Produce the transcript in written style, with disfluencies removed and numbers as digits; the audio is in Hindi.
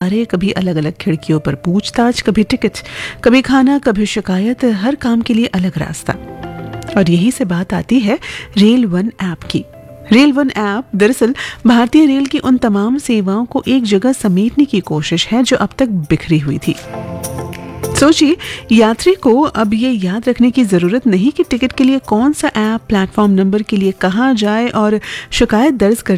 इंतज़ार, कभी अलग अलग खिड़कियों पर पूछताछ, कभी टिकट, कभी खाना, कभी शिकायत, हर काम के लिए अलग रास्ता। और यही से बात आती है रेल वन ऐप की। रेल वन ऐप दरअसल भारतीय रेल की उन तमाम सेवाओं को एक जगह समेटने की कोशिश है जो अब तक बिखरी हुई थी। सोचिए, यात्री को अब ये याद रखने की जरूरत नहीं कि टिकट के लिए कौन सा ऐप, प्लेटफॉर्म नंबर के लिए कहाँ जाए और शिकायत दर्ज करने